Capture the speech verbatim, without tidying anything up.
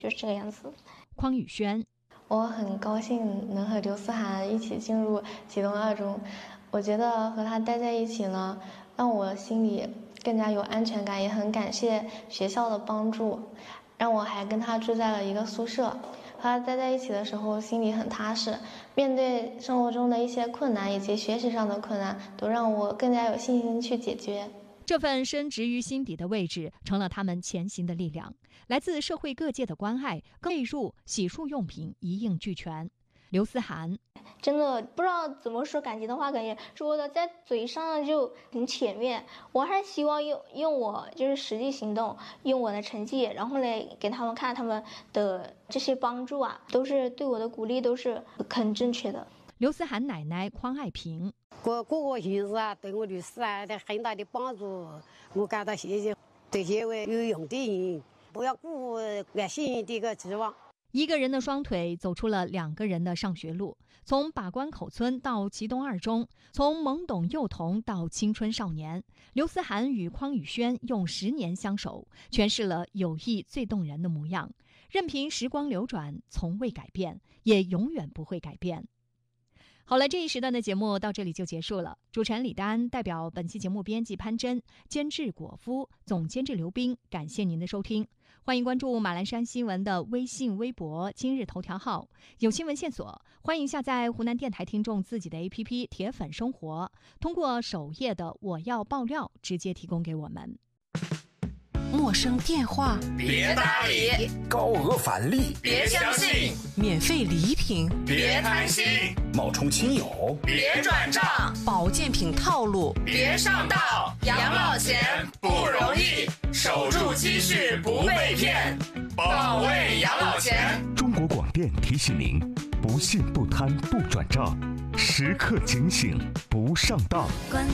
就是这个样子。 匡宇轩， 我很高兴能和刘思涵一起进入启东二中，我觉得和他待在一起呢，让我心里更加有安全感，也很感谢学校的帮助，让我还跟他住在了一个宿舍。和他待在一起的时候，心里很踏实，面对生活中的一些困难以及学习上的困难，都让我更加有信心去解决。 这份深植于心底的位置，成了他们前行的力量。来自社会各界的关爱，更入洗漱用品一应俱全。刘思涵， 真的不知道怎么说感激的话，感觉说的在嘴上就很浅面。我还是希望用用我就是实际行动，用我的成绩，然后来给他们看他们的这些帮助啊，都是对我的鼓励，都是很正确的。 刘思涵奶奶匡爱萍， 过过过日子啊，对我律师啊的很大的帮助，我感到谢谢。对这位有用的人，不要辜负爱心人的个指望。 一个人的双腿走出了两个人的上学路，从把关口村到启东二中，从懵懂幼童到青春少年，刘思涵与匡宇轩用十年相守，诠释了友谊最动人的模样。任凭时光流转，从未改变，也永远不会改变。好了，这一时段的节目到这里就结束了。主持人李丹代表本期节目编辑潘真、监制果夫、总监制刘冰，感谢您的收听。欢迎关注马栏山新闻的微信、微博、今日头条号，有新闻线索，欢迎下载湖南电台听众自己的 A P P 铁粉生活，通过首页的我要爆料直接提供给我们。 陌生电话别搭理， 高额返利别相信， 免费礼品别贪心， 冒充亲友别转账， 保健品套路别上当。养老钱不容易，守住积蓄不被骗，保卫养老钱。 中国广电提醒您：不信不贪不转账，时刻警醒不上当。